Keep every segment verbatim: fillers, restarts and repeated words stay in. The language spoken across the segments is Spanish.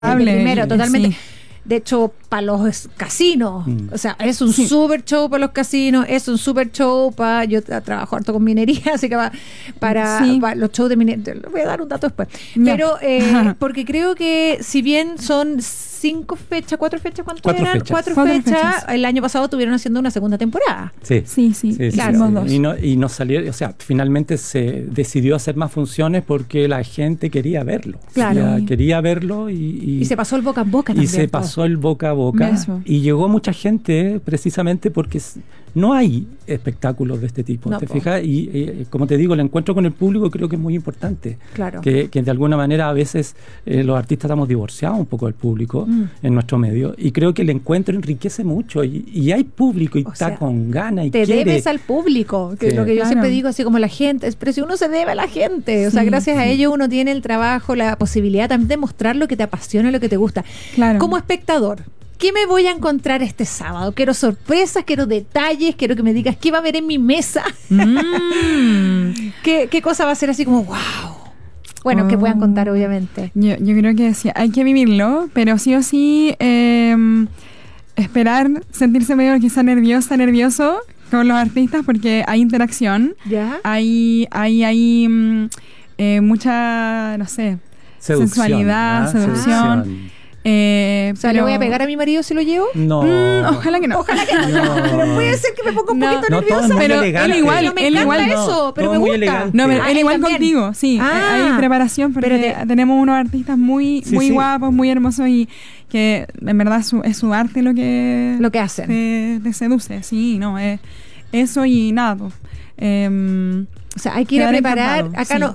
primero, totalmente. Sí. De hecho, para los casinos, mm. o sea, es un sí. super show para los casinos, es un super show para, yo trabajo harto con minería, así que va, para, sí. para los shows de minería, les voy a dar un dato después, no. pero eh, porque creo que si bien son cinco fechas, cuatro fechas, ¿cuántas cuatro eran? Fechas. Cuatro, cuatro fechas, fechas, el año pasado estuvieron haciendo una segunda temporada. Sí, sí, sí, sí, claro. sí, dos. sí. Y, no, y no salió, o sea, finalmente se decidió hacer más funciones porque la gente quería verlo. Claro. Quería, quería verlo y, y... Y se pasó el boca a boca también. Y se pasó el boca a boca. Eso. Y llegó mucha gente precisamente porque no hay espectáculos de este tipo, no, ¿te po. fijas? Y eh, como te digo, el encuentro con el público creo que es muy importante. Claro. Que, que de alguna manera a veces eh, los artistas estamos divorciados un poco del público mm. en nuestro medio. Y creo que el encuentro enriquece mucho. Y, y hay público y o está sea, con ganas y te quiere. debes al público, que sí. es lo que yo claro. siempre digo, así como la gente. Pero si uno se debe a la gente, o sea, sí, gracias sí. a ello uno tiene el trabajo, la posibilidad también de mostrar lo que te apasiona, lo que te gusta. Claro. Como espectador, ¿qué me voy a encontrar este sábado? Quiero sorpresas, quiero detalles, quiero que me digas qué va a haber en mi mesa. Mm. ¿Qué, ¿Qué cosa va a ser así como wow? Bueno, oh. que puedan contar, obviamente. Yo, yo creo que sí, hay que vivirlo, pero sí o sí eh, esperar, sentirse medio quizá nerviosa, nervioso con los artistas porque hay interacción. ¿Ya? Hay, hay, hay eh, mucha, no sé, seducción, sensualidad, ¿ah? seducción. seducción. Eh, o sea, pero, ¿le voy a pegar a mi marido si lo llevo? No. Mm, ojalá que no. Ojalá que no. no. Pero puede ser que me ponga un no, poquito no, nerviosa. Pero él igual, no me él encanta igual, eso, pero no, me muy gusta. elegante. No, pero ah, él igual también. contigo, sí. Ah, hay preparación porque te... tenemos unos artistas muy, sí, muy sí. guapos, muy hermosos y que en verdad su, es su arte lo que lo que hacen. Te, te seduce, sí, no, es eso y nada. Pues, eh, o sea, hay que ir a preparar. Acá sí. no.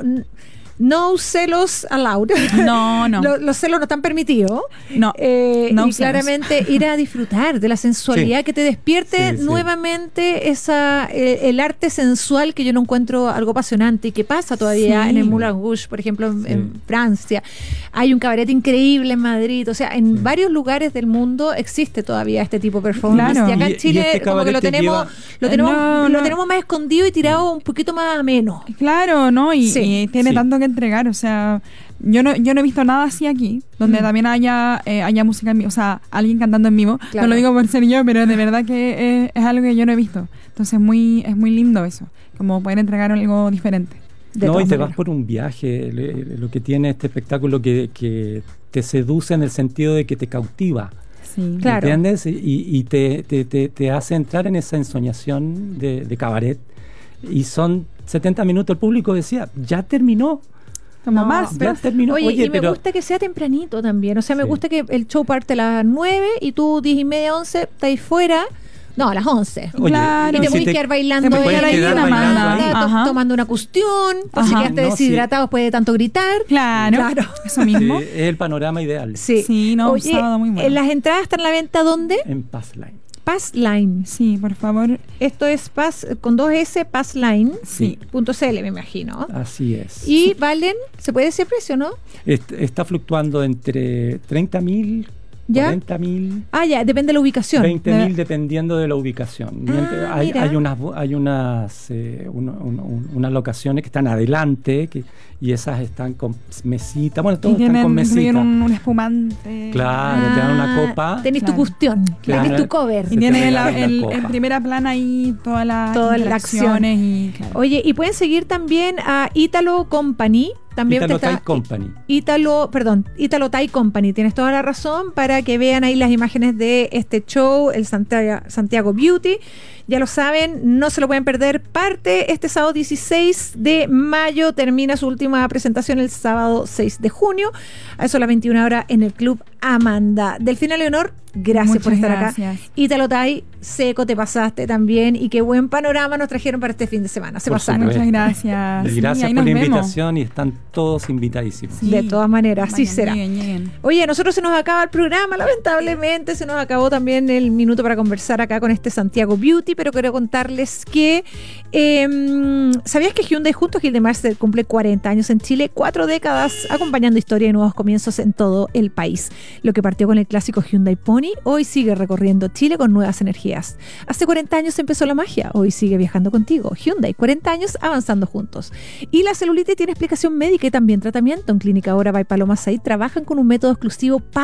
No celos allowed. No, no. Los, los celos no están permitidos. No. Eh, no y claramente ir a disfrutar de la sensualidad, sí. que te despierte sí, nuevamente sí. esa eh, el arte sensual que yo no encuentro algo apasionante y que pasa todavía sí. en el Moulin Rouge, por ejemplo, en, sí. en Francia. Hay un cabaret increíble en Madrid. O sea, en sí. varios lugares del mundo existe todavía este tipo de performance. Claro. Y acá en y, Chile y este como que lo tenemos, lleva... lo tenemos, no, lo no. tenemos más escondido y tirado un poquito más ameno. Claro, ¿no? Y, sí. y tiene sí. tanto que entregar, o sea, yo no yo no he visto nada así aquí, donde mm. también haya eh, haya música en vivo, o sea, alguien cantando en vivo, claro. no lo digo por ser yo, pero de verdad que es, es algo que yo no he visto, entonces muy es muy lindo eso, como poder entregar algo diferente. De no, y te maneras. Vas por un viaje, le, lo que tiene este espectáculo que, que te seduce en el sentido de que te cautiva. Sí, claro. ¿Entiendes? Y, y te, te, te, te hace entrar en esa ensoñación de, de cabaret, y son setenta minutos, el público decía, ya terminó. Como no, más, pero, ya terminó. Oye, Oye, y pero... me gusta que sea tempranito también. O sea, me sí. gusta que el show parte a las nueve y tú diez y media, once, estás ahí fuera. No, a las once. Oye, claro. Y te si puedes te, quedar bailando te ahí, ahí una manda, tomando una cuestión, por Ajá. si quedaste no, deshidratado sí. después de tanto gritar. Claro, claro. Eso mismo. Sí, es el panorama ideal. Sí, sí no, Oye, un sábado muy bueno. ¿las entradas están a la venta dónde? En Passline. Passline. Sí, por favor. Esto es Pass, con dos S, Passline. Sí. Punto cl, me imagino. Así es. Y valen, ¿se puede decir precio, no? Est- está fluctuando entre treinta mil, cuarenta mil. Ah, ya, depende de la ubicación. veinte mil dependiendo de la ubicación. Ah, hay, mira. hay unas, hay unas, eh, uno, uno, un, unas locaciones que están adelante que, y esas están con mesita. Bueno, todos están con mesita. Un, un espumante. Claro, ah, te dan una copa. Tenés claro. tu cuestión, Claro. tenés tu cover. Y tiene la, el, en primera plana ahí todas las todas las acciones. Y, claro. Oye, y pueden seguir también a Italo Company. También Italo está, Thai Company. Italo, perdón, Italo Thai Company. Tienes toda la razón para que vean ahí las imágenes de este show, el Santiago, Santiago Beauty. Ya lo saben, no se lo pueden perder. Parte este sábado dieciséis de mayo, termina su última presentación el sábado seis de junio, a eso a las veintiuna horas en el Club Amanda. Delfina Leonor, gracias Muchas por estar gracias. acá. Italo Thai, seco te pasaste también, y qué buen panorama nos trajeron para este fin de semana. Se Por pasaron. supuesto. Muchas gracias. Y gracias sí, por la vemos. invitación y están todos invitadísimos. Sí. De todas maneras, así Vayan, será. lleguen, lleguen. Oye, a nosotros se nos acaba el programa, lamentablemente se nos acabó también el minuto para conversar acá con este Santiago Beauty, pero quiero contarles que eh, ¿sabías que Hyundai junto a Gildemeister cumple cuarenta años en Chile? Cuatro décadas acompañando historia y nuevos comienzos en todo el país. Lo que partió con el clásico Hyundai Pony, hoy sigue recorriendo Chile con nuevas energías. Hace cuarenta años empezó la magia, hoy sigue viajando contigo. Hyundai, cuarenta años avanzando juntos. Y la celulitis tiene explicación médica y también tratamiento. En Clínica Ahora by Paloma Said trabajan con un método exclusivo para